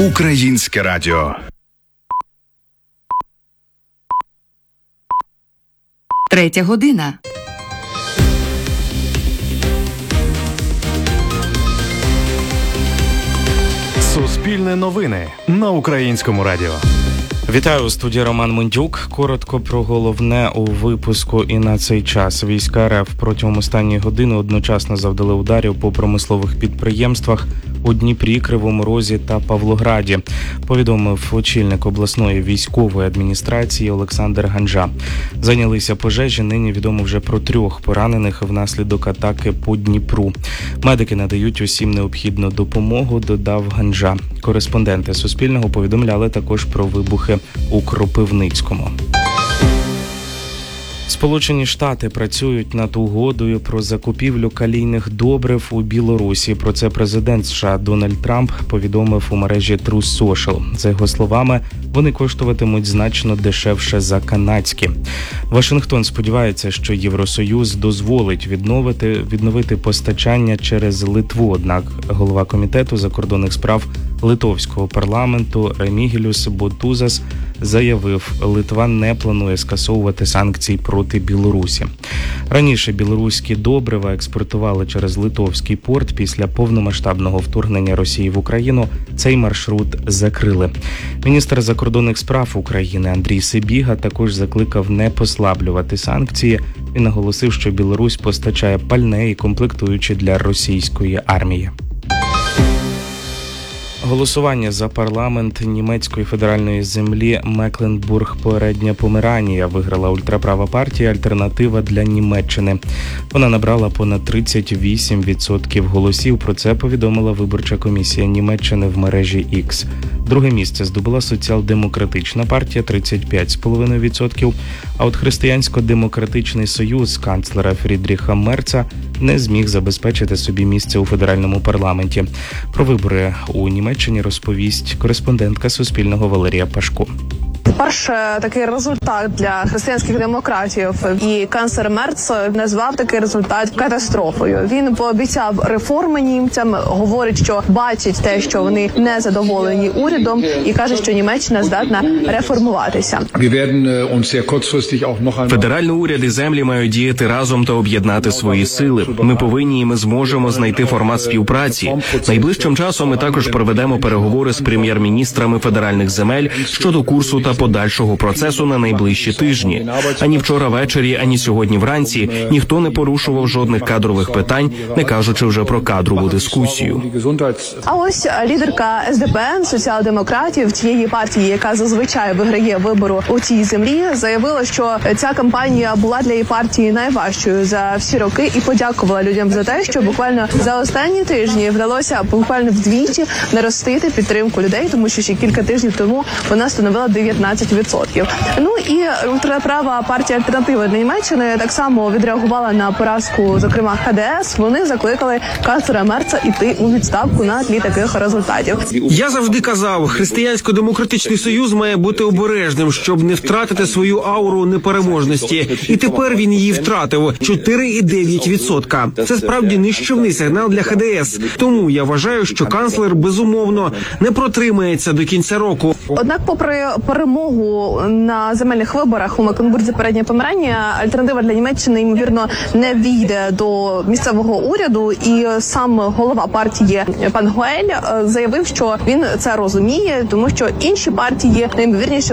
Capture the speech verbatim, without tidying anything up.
Українське радіо. Третя година. Суспільне новини на Українському радіо. Вітаю, у студії Роман Мендюк. Коротко про головне у випуску і на цей час. Війська РФ протягом останньої години одночасно завдали ударів по промислових підприємствах у Дніпрі, Кривому Розі та Павлограді, повідомив очільник обласної військової адміністрації Олександр Ганжа. Зайнялися пожежі, нині відомо вже про трьох поранених внаслідок атаки по Дніпру. Медики надають усім необхідну допомогу, додав Ганжа. Кореспонденти Суспільного повідомляли також про вибухи у Кропивницькому. Сполучені Штати працюють над угодою про закупівлю калійних добрив у Білорусі. Про це президент США Дональд Трамп повідомив у мережі Truth Social. За його словами, вони коштуватимуть значно дешевше за канадські. Вашингтон сподівається, що Євросоюз дозволить відновити, відновити постачання через Литву. Однак голова комітету закордонних справ Литовського парламенту Ремігіліус Ботузас заявив, Литва не планує скасовувати санкції проти Білорусі. Раніше білоруські добрива експортували через литовський порт. Після повномасштабного вторгнення Росії в Україну цей маршрут закрили. Міністр закордонних справ України Андрій Сибіга також закликав не послаблювати санкції. Він наголосив, що Білорусь постачає пальне і комплектуючі для російської армії. Голосування за парламент німецької федеральної землі Мекленбург-Передня Померанія виграла ультраправа партія «Альтернатива для Німеччини». Вона набрала понад тридцять вісім відсотків голосів. Про це повідомила виборча комісія Німеччини в мережі X. Друге місце здобула соціал-демократична партія – тридцять п'ять цілих п'ять десятих відсотка, а от Християнсько-демократичний союз канцлера Фрідріха Мерца не зміг забезпечити собі місце у федеральному парламенті. Про вибори у Німеччині розповість кореспондентка Суспільного Валерія Пашко. Перше, такий результат для християнських демократів, і канцлер Мерц назвав такий результат катастрофою. Він пообіцяв реформи німцям, говорить, що бачить те, що вони не задоволені урядом, і каже, що Німеччина здатна реформуватися. Федеральний уряд і землі мають діяти разом та об'єднати свої сили. Ми повинні і ми зможемо знайти формат співпраці. Найближчим часом ми також проведемо переговори з прем'єр-міністрами федеральних земель щодо курсу та подальшого процесу на найближчі тижні. Ані вчора ввечері, ані сьогодні вранці ніхто не порушував жодних кадрових питань, не кажучи вже про кадрову дискусію. А ось лідерка ес де пе ен, соціал-демократів, тієї партії, яка зазвичай виграє вибору у цій землі, заявила, що ця кампанія була для її партії найважчою за всі роки і подякувала людям за те, що буквально за останні тижні вдалося буквально вдвічі наростити підтримку людей, тому що ще кілька тижнів тому вона становила дев'ятнадцять відсотків. Ну і ультраправа партія «Альтернатива для Німеччини» так само відреагувала на поразку, зокрема, ха де ес. Вони закликали канцлера Мерца йти у відставку на тлі таких результатів. Я завжди казав, Християнсько-демократичний союз має бути обережним, щоб не втратити свою ауру непереможності. І тепер він її втратив – чотири цілих дев'ять десятих відсотка. Це справді нищівний сигнал для ха де ес. Тому я вважаю, що канцлер, безумовно, не протримається до кінця року. Однак, попри перемогу на земельних виборах у Мекленбурзі Передня Померанія, «Альтернатива для Німеччини», ймовірно, не війде до місцевого уряду, і сам голова партії пан Гуель заявив, що він це розуміє, тому що інші партії, найімовірніше,